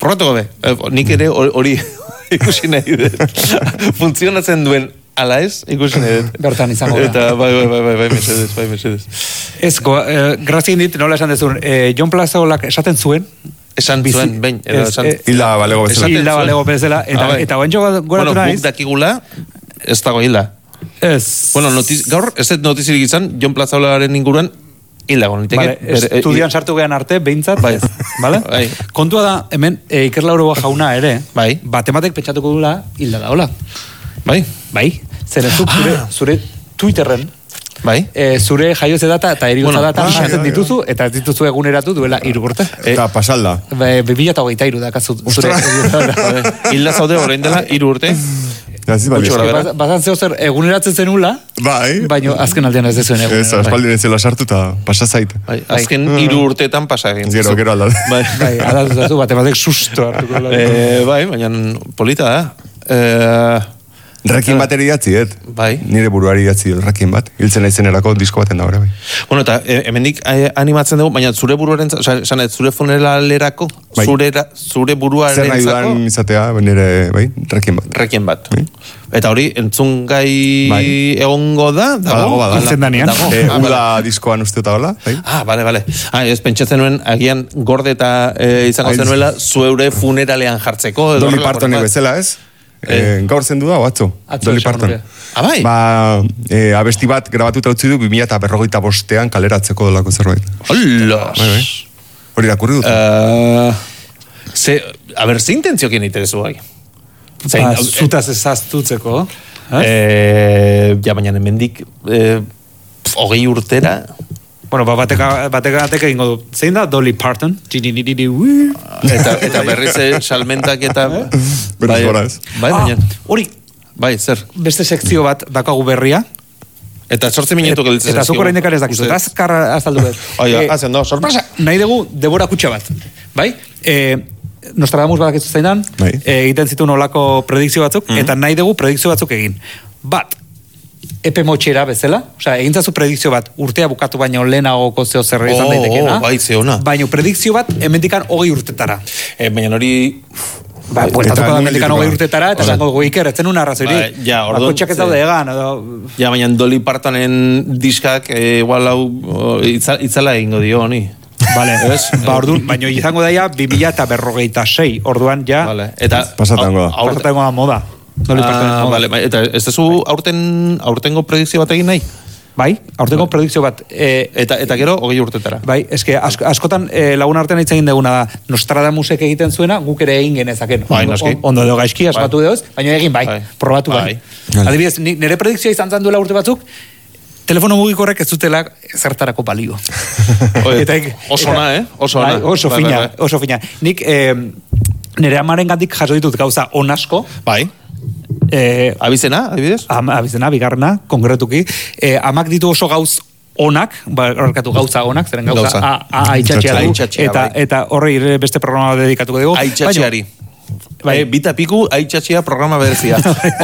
Probatuko be. Nik ere hori ikusi nahi dut. Funtzionatzen duen ala ez, ikusi nahi dut. Bertan izango da. Eta bai, bai, bai, bai, bai, mesedez, bai, mesedez. Ez, eh, grazien dit, nola esan dezun, eh, Jon Plazaolak esaten zuen, Esan zuen, behin, edo esan... Hilda balego bezala. Hilda balego bezala, eta, Ah, bai. eta oentxo goratu Bueno, naiz. guk dakigula, ez dago hilda. Ez. Bueno, notiz, gaur, ez ez notizirik izan, Jon Plazaolaren inguruan, hilda goniteke. Vale, estudian sartu gehan arte, behintzat, Bai. ez, vale? Bai. Kontua da, hemen, e, Iker Lauro jauna ere, Bai. batematek pentsatuko dula, hilda daola. Bai, Bai, zer ez zuk zure, zure Twitterren, bai. e, zure jaiotze data eta eriotza Bueno, data ah, sartzen bai, bai. dituzu, eta ez dituzu eguneratu duela hiru urte. Eta pasalda. Be mila eta hogeita hiru dakazu zure heriotza data. Hilda zaude orain dela, hiru urte. Ja, zi balio. Gutxi gora bera. Bazan zeo zer eguneratzen zenula, Bai. baina azken aldean ez dezuen Ez, eguneratu. aspaldi netzela sartuta, pasa zait. Bai, azken hiru urteetan pasa egin. Gero, gero aldade. Bai. Bai, aldatu zazu, batematek susto hartuko dela. Eh, bai, baina polita da. Eh, Rekin bat ere idatzi, et? Bai. Nire buruari idatzi dut, rekin bat. Hiltzen naizenerako disko baten da, bai. Bueno, eta eh, hemendik eh, animatzen dugu, baina zure buruaren, osea, esan ez, zure funeralerako, Bai. zure, zure buruaren Zer nahi dudan izatea, nire, bai, rekin bat. rekien bat. Eta hori, entzungai Bai. egongo da? Badago, badago. Hiltzen danean. Dago? Eh, Ah, Ula vale. diskoan uste eta hola, bai? Ah, bale, bale. Ah, ez pentsatzen nuen, agian gorde eta eh, izango Aiz. zenuela zueure funeralean jartzeko. edo Dolly horrelako Partonek bat. bezala, ez? Eh, gaur zendu da, o atzo? Atzo Dolly esango Parton. nuke. Ah, bai? Ba, eh, abesti bat grabatuta utzi du, bi mila eta berrogeita bostean kaleratzeko dolako zerbait. Hola! Bai, bai. Hori irakurri dut. Uh, ze, a ber, ze intentziokin interesu bai? Zein, Ba, zutaz ezaztutzeko. eh, ja, baina hemendik eh, pf, hogei urtera, Bueno, ba, bateka, bateka, bateka egingo du. Zein da Dolly Parton? Txininirini, ui. eta, eta berriz eh, salmentak eta... Berriz gora, ez? Bai, baina, Ah, hori, bai, zer? beste sekzio bat dakagu berria. Eta sortze minutu gelditzen Eta zuk oraindik ez dakizu. Eta azkar azaldu bet. Oia, Eh, hazen do, sorpresa! nahi dugu debora kutxa bat. Bai? E, Nostradamus badakizu zeinan, Bai. e, egiten zituen olako predikzio batzuk, eta nahi dugu predikzio batzuk egin. Bat, epe motxera bezala, osea, egintzazu predikzio bat urtea bukatu baino lehenagoko zeo zer izan Oh, daitekena. oh, bai, ze ona. Baina predikzio bat hemendikan hogei urtetara. Eh, baina hori... Ba, bueltatuko Eta da nondik hemendikan doa? hogei urtetara, eta Bai. zango go Iker, etzen una arrazoirik. Bai, ja, orduan, Bakotxak ez ze- daude egan, edo... Ja, baina Dolly Partonen diskak eh, igual hau oh, itza, itzala egingo dio honi. Vale, ba, orduan, baino izango daia bi mila eta berrogeita sei, orduan ja, Vale. Eta Pasatango da. au- aurte- aurtengo da moda. Dolly Partonen Ah, moda. vale, bai, eta ez duzu aurten aurtengo predikzio bat egin nahi? Bai, aurtengo predikzio bat, e, Eta eta gero hogei urtetara. bai, eske ask, askotan e, lagun artean hitz egin duguna da, Nostradamusek egiten zuena, guk ere egin genezaken. Bai, Ondo- noski. Ondo edo gaizki asmatu Bai. deuz, baina egin bai, Bai. probatu bai. Bai. Adibidez, ni- nire predikzioa izan zan duela urte batzuk, telefono mugikorrek ez dutela zertarako balio. Oe, Eta- oso ona, eh? Oso Bai, ona. oso Bai, fina, bai, bai. oso fina. Nik eh, nire amaren gandik jaso ditut gauza on asko, Bai. eh, Abizena, adibidez? Am, abizena, bigarrena, konkretuki, eh, amak ditu oso gauz onak, ba, horrekatu gauza onak, zeren gauza, Gauza. a, a, aitxatxea du, Aitxatxea, eta, bai. eta horre ire beste programa dedikatuko dugu. Aitxatxeari. Bai. Eh, bita piku aitxatxea programa berezia.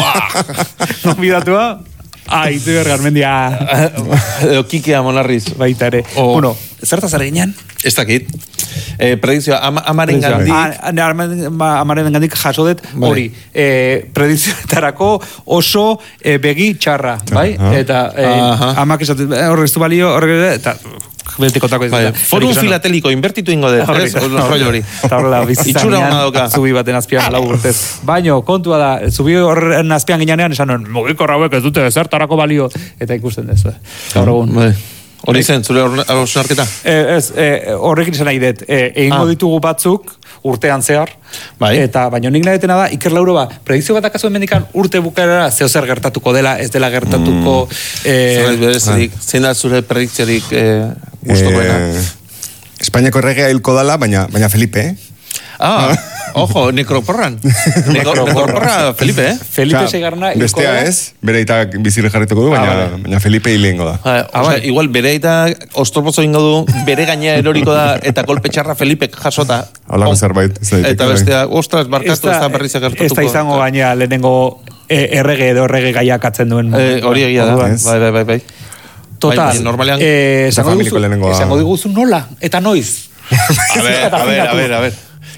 No, bidatua, ai, tu Garmendia Edo Kikea Monarriz. baita ere. Oh. Bueno, zertaz ere ginen? Ez dakit. Eh, predikzioa, ama, amaren gandik. Amaren gandik jaso dut, Bai. hori, eh, predizioetarako oso eh, begi txarra, bai? Aha. Eta eh, Aha. amak esaten, eh, horre ez du balio, horre, eta betikotako ez Bai, da. forum filateliko inbertitu ingo dut, ez? Rollo hori. Eta horrela, Itxura ona dauka. zubi baten azpian lau urtez. Baino, kontua da, zubi horren azpian ginean, esan non, mugikor hauek ez dute zertarako balio, eta ikusten dezu. Gaur egun. Bai. Hori zen, zure hausnarketa? Eh, ez, eh, horrekin izan nahi dut, eh, egingo Ah. ditugu batzuk, urtean zehar, Bai. eta baino nik nahi dutena da, Iker Lauro ba, predikzio bat akazu emendikan urte bukaera zeo zer gertatuko dela, ez dela gertatuko... Zerbait Eh, berezirik, zein da zure prediktzerik eh, gustokoena? Eh, Espainiako erregea hilko dala, baina, baina Felipe, eh? Ah, ojo, nekroporran. Nekro- Nekroporra, Felipe, eh? Felipe Osea, Seigarna hilko bestea da. ez, bere eta bizire jarrituko du, baina, Ah, vale. baina Felipe hilengo da. Ah, o sea, igual bere eta ostorpozo ingo du, bere gaina eroriko da, eta kolpe txarra Felipek jasota. Holako Oh, zerbait, ez daiteke, Eta bai. bestea, ostras, barkatu, ez da berriz gertatuko. Ez da izango gaina lehenengo eh, errege edo errege gaiak atzen duen. Eh, hori egia da, Orduan. Ez. bai, bai, bai, bai. Total, Bai, normalean- eh, Eta esango familiko diguzu- lehenengoa. esango diguzu nola, eta noiz. A ver, a ver, a ver, a ver.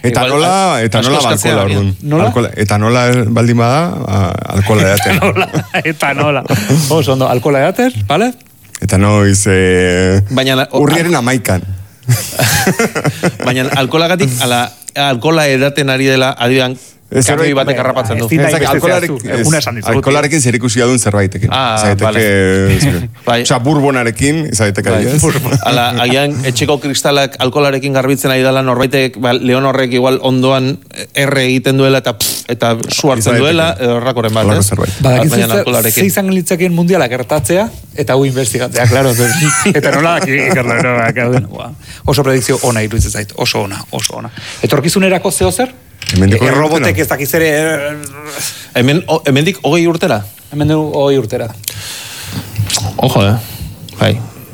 Eta nola, eta nola alkohola, orduan. Nola? Eta nola baldin bada, alkohola edaten. Nola, eta nola. Oso ondo, alkohola edaten, vale? Eta noiz, eh, Baina, urriaren amaikan. Baina alkoholagatik, ala, alkohola edaten ari dela, adidan, kamioi batek harrapatzen du. Alkoholarekin zer ikusia duen zerbaitekin. Ah, vale. Osa, bourbonarekin, izaiteke adibidez. Ala, agian, etxeko kristalak alkoholarekin garbitzen ari dela, norbaitek, leon horrek igual ondoan erre egiten duela, eta eta su hartzen duela, edo horrakoren bat, ez? Badakin ze izan litzakien mundiala gertatzea, eta hu investigatzea, klaro. Eta nola daki, ikerla, oso predikzio ona iruditzen zait, oso ona, oso ona. Etorkizunerako zeo zer? E, robotek ez dakiz ere... Hemen, hemendik hogei urtera? Hemen du hogei urtera. Ojo, eh? Bai.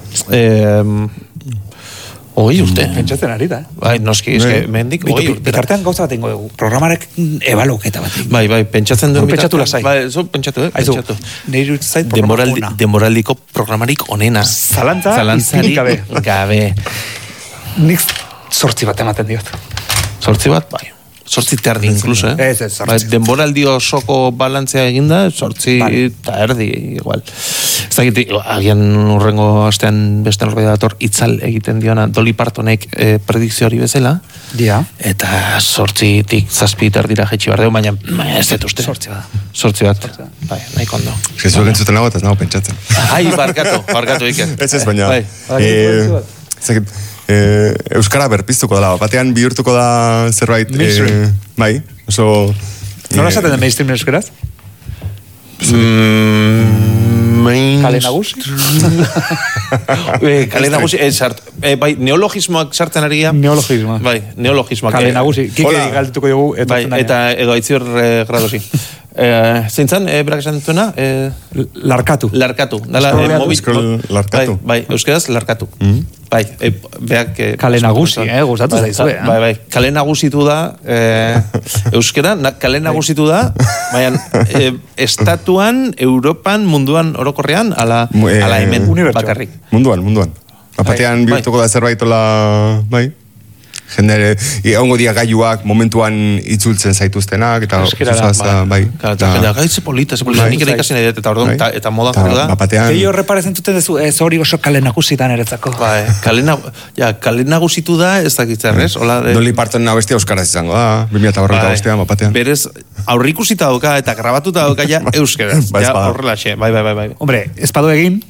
Hogei urte. Pentsatzen ari da, eh? Bai, noski, eske, hemendik hogei urtera. Bitartean gauza bat ingo dugu. Programarek ebaloketa bat. Bai, bai, pentsatzen duen bitartean. Pentsatu lasai. Bai, zo, pentsatu, eh? Pentsatu. Nire zait programa ona. Demoraldiko programarik onena. Zalantza, izinik gabe. Gabe. Nik sortzi bat ematen diot. Sortzi bat, bai. Sortzi terdi, incluso, eh? Ez, ez, sortzi. Denboraldi osoko balantzea eginda, sortzi eta erdi, igual. Ez dakit, agian urrengo astean beste norbait dator itzal egiten diona Dolly Partonek eh, predikzio hori bezala. Dia. Eta sortzitik zazpi terdira jetxi behar dugu, baina ez dut uste. Sortzi bat. Sortzi bat. Bai, nahi kondo. Jesuak entzuten nago eta ez nago pentsatzen. Ai, barkatu, barkatu iker. Ez ez baina. Bai. Eh, Euskara berpiztuko dela, batean bihurtuko da zerbait... Eh, bai, oso... Nola esaten da mainstream euskaraz? Mm, Kale nagusi? Kale nagusi, eh, sart, eh, bai, neologismoak sartzen ari da. Neologismoak. Bai, neologismoak. Kale nagusi, kike galtuko dugu. Bai, eta edo aitzior eh, gradosi. Eh, zeintzan, eh, berak esan dutuena? Eh, larkatu. Larkatu. Dala, eh, mobil, larkatu. Bai, bai, euskaraz larkatu. Mm. Bai, eh, beak... Eh, kale nagusi, eh, gustatu bai, zaizue. Eh? Bai, bai, kale nagusitu da, eh, euskera, na, kale nagusitu da, baina eh, estatuan, Europan, munduan orokorrean, ala, eh, ala hemen unibertso. Bakarrik. Munduan, munduan. Batean bai, bihurtuko da zerbaitola, bai, jendere, ongo dia gaiuak momentuan itzultzen zaituztenak, eta Euskara, bai. Eta jendea, gaitze polita, ze polita, nik ere ikasi nahi dut, eta orduan, eta moda jarri da. Gehiago reparezen zuten dezu, ez hori oso kale nagusitan eretzako. Bai, kale nagusitu da, ez dakitzen, ez? Dolly Parton nabestia euskaraz izango da, bi mila berrogeita bostean, bapatean. Berez, aurrikusita dauka, eta grabatuta dauka, ja, euskaraz. Ja, horrela xe, bai, bai, bai. Hombre, espado egin.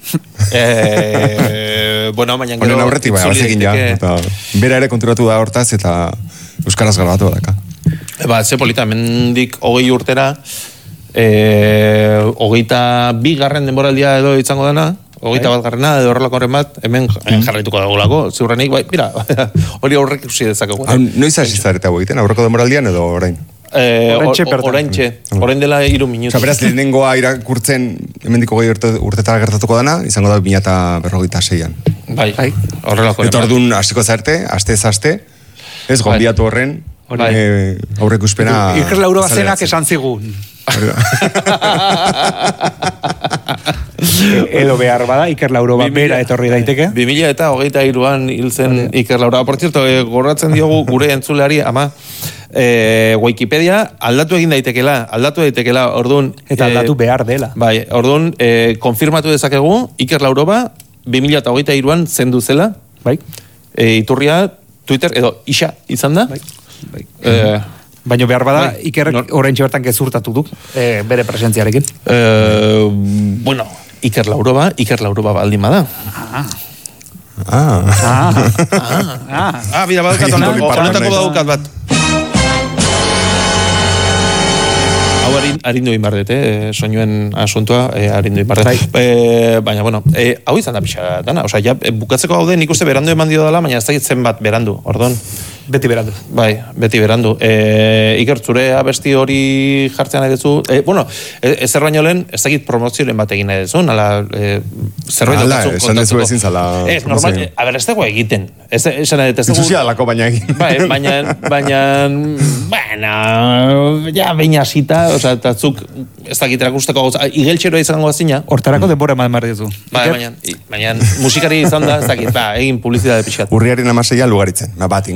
Bueno, baina gero... Honen aurretik, bai, abazegin ja, eta bera ere konturatu da hortaz, eta euskaraz grabatu daka. Ba, ze polita, mendik hogei urtera, eh, hogeita bi garren denboraldia edo izango dena, hogeita bat garrena edo horrelako horren bat, hemen jarraituko dagolako, ziurrenik, bai, mira, hori aurrek ikusi dezakegu. Noiz hasi zarete hau egiten, aurreko denboraldian edo orain? Oraintxe, orain dela hiru minutu. Osa, beraz, lehenengoa irakurtzen hemendiko goi urtetara gertatuko dena, izango da bi mila berrogeita seian. Bai, horrelako. Eta orduan hasiko zarte, aste ez aste, ez gonbiatu horren, aurrek uspena... Iker Lauro bazenak esan zigun. Edo behar bada, Iker Lauro bat bera etorri daiteke. bi mila eta hogeita hiruan hil zen Iker Lauro. Por cierto, gorratzen diogu gure entzuleari, ama, E, Wikipedia aldatu egin daitekela, aldatu daitekela, orduan... Eta aldatu behar dela. Bai, orduan, e, konfirmatu dezakegu, Iker Lauroba, bi mila hogeita hiruan zendu zela, bai. E, iturria, Twitter, edo isa izan da. Bai, bai. E, baina behar bada, bai. Iker oraintxe bertan gezurtatu du, e, bere presentziarekin. E, bueno, Iker Lauroba, Iker Lauroba baldin bada. Ah. Ah. Ah. Ah. Ah, bida, badukat, honetako badukat bat. Hau harindu inbardet, eh? Soinuen asuntua, eh, harindu inbardet. Eh, baina, bueno, eh, hau izan da pixa dana. Osa, ja, bukatzeko gaude nik uste berandu eman dio dela, baina ez dakit zenbat berandu, ordon. Beti berandu. Bai, beti berandu. Eh, Iker, zure abesti hori jartzen nahi dezu. Eh, bueno, ez zer baino lehen, ez dakit promozioen bat egin nahi dezu, nala, eh, zerbait dut esan dezu ezin zala. Ez, normal, eh, a ber, ez dago egiten. Ez, esan nahi, ez dago... Itxusia alako baina egin. Bai, baina, baina, bueno, ja, baina zita, oza, eta zuk, ez dakit erakusteko gauza, igeltxeroa izango azina. Hortarako denbora eman behar dizu. Bai, baina, baina, musikari izan da, ez dakit, ba, egin publizitate pixkat. Urriaren amaseia lugaritzen, bat ingoet, publizitate.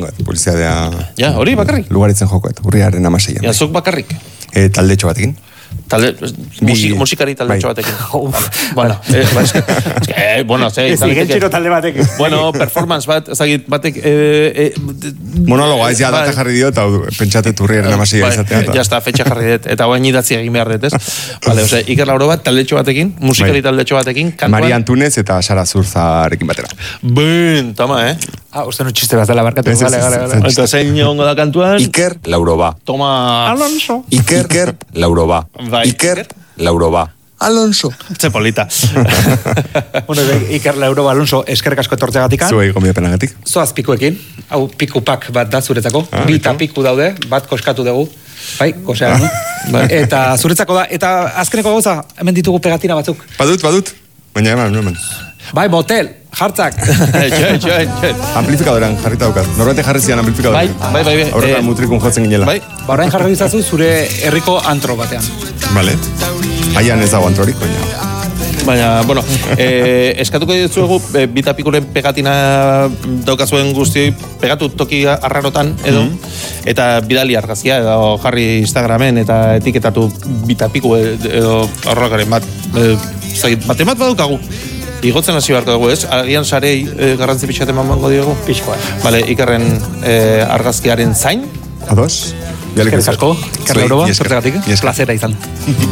guztia Ja, hori bakarrik. lugaritzen jokoet, urriaren amaseian. Ja, zuk bakarrik. E, taldetxo batekin. Talde, musik, musikari talde bai. Batekin. Bueno, eh, ba, eske, eske, eh, bueno, ze, ez igentxero talde batek. Bueno, performance bat, ezagit, batek... Eh, eh, monologoa, ez ja data jarri dio, eta pentsate turriaren amasia bai, izatea. Ja está, fetxa jarri dut, eta guain idatzi egin behar dut, ez? Vale, ose, Iker Lauro bat, taldetxo batekin, musikari bai. Taldetxo batekin, kantuan... Maria Antunez eta Sara Zurzarekin batera. Ben, toma, eh? Ah, uste no txiste bat dela barkatu. Gale, gale, gale. Eta zein ongo da kantuan? Iker Lauroba. Toma... Alonso. Iker, Iker Lauroba. Bai. Iker Lauroba. Alonso. Ze polita. Bueno, Iker Lauroba Alonso eskerrik asko etortzeagatik. Zuei gomiapenagatik. Zoaz pikuekin. Hau piku pak bat da zuretzako. Ah, Bita piku daude, bat koskatu dugu. Bai, kosea, no? Bai. Eta zuretzako da, eta azkeneko gauza, hemen ditugu pegatina batzuk. Badut, badut. Baina eman, eman. Bai, motel, jartzak. Txoen, txoen, txoen. Amplifikadorean jarrita daukat. Norbete jarri zian amplifikadorean. Bai, bai, bai. bai. Aurrera eh, mutrikun jotzen ginela. Bai. Ba, orain jarri dizazu zure herriko antro batean. Vale. Aian ez dago antrorik, baina... Baina, bueno, eh, eskatuko ditzuegu, eh, bitapikuren pegatina daukazuen guztioi, pegatu toki arrarotan, edo, mm-hmm. eta bidali argazia, edo jarri Instagramen, eta etiketatu bitapiku, edo horrekaren bat, eh, zait, bat emat badaukagu. Igotzen hasi beharko dugu, ez? Agian sarei e, garrantzi pixat eman bango diogu? Pixkoa. Vale, Ikerren e, argazkiaren zain. Ados? Eskerrik asko, Iker Lauroba, zortzegatik, plazera izan.